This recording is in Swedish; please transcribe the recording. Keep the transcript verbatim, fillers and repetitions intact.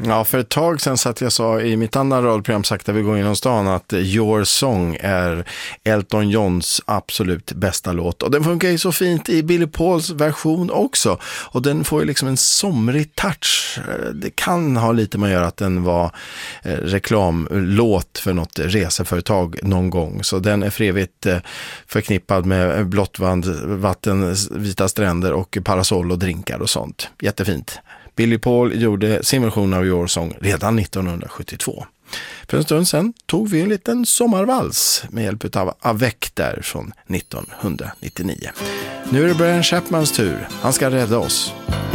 Ja, för ett tag sedan satt jag sa i mitt andra radioprogram Sakta vi går genom stan att Your Song är Elton Johns absolut bästa låt. Och den funkar ju så fint i Billy Pauls version också. Och den får ju liksom en somrig touch. Det kan ha lite med att göra att den var reklamlåt för något reseföretag någon gång. Så den är för evigt förknippad med blått vatten, vita stränder och parasoll och drinkar och sånt. Jättefint. Billy Paul gjorde sin version av Your Song redan nittonhundrasjuttiotvå. För en stund sedan tog vi en liten sommarvals med hjälp av Avec där från nittonhundranittionio. Nu är det Brian Chapmans tur. Han ska rädda oss.